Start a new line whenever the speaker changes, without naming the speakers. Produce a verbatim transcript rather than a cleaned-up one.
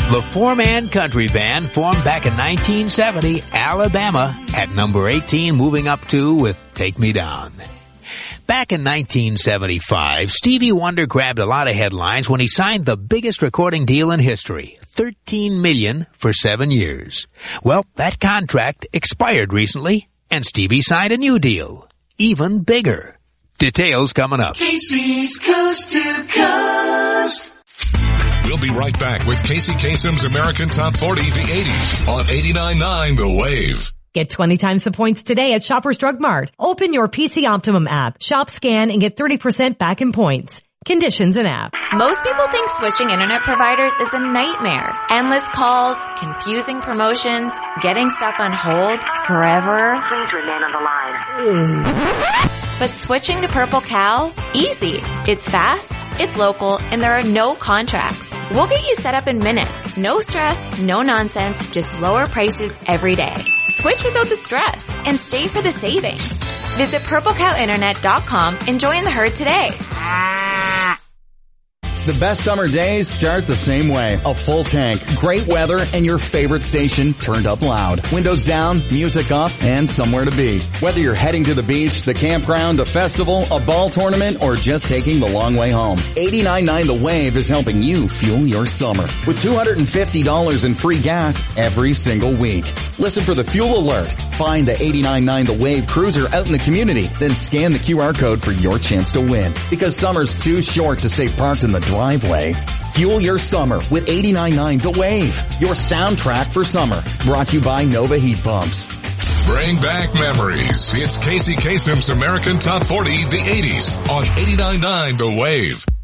The four-man country band formed back in nineteen seventy, Alabama, at number eighteen, moving up two with Take Me Down. Back in nineteen seventy-five, Stevie Wonder grabbed a lot of headlines when he signed the biggest recording deal in history, thirteen million dollars for seven years. Well, that contract expired recently, and Stevie signed a new deal, even bigger. Details coming up.
Casey's Coast to Coast.
We'll be right back with Casey Kasem's American Top forty, the eighties, on eighty-nine point nine The Wave.
Get twenty times the points today at Shoppers Drug Mart. Open your P C Optimum app, shop, scan, and get thirty percent back in points. Conditions and app.
Most people think switching internet providers is a nightmare. Endless calls, confusing promotions, getting stuck on hold forever.
Please remain on the line.
But switching to Purple Cow? Easy. It's fast, it's local, and there are no contracts. We'll get you set up in minutes. No stress, no nonsense, just lower prices every day. Switch without the stress and stay for the savings. Visit purple cow internet dot com and join the herd today.
The best summer days start the same way. A full tank, great weather, and your favorite station turned up loud. Windows down, music up, and somewhere to be. Whether you're heading to the beach, the campground, a festival, a ball tournament, or just taking the long way home, eighty-nine point nine The Wave is helping you fuel your summer with two hundred fifty dollars in free gas every single week. Listen for the fuel alert. Find the eighty-nine point nine The Wave cruiser out in the community, then scan the Q R code for your chance to win. Because summer's too short to stay parked in the driveway. Fuel your summer with eighty-nine point nine The Wave, your soundtrack for summer. Brought to you by Nova Heat Pumps.
Bring back memories. It's Casey Kasem's American Top forty, the eighties, on eighty-nine point nine The Wave.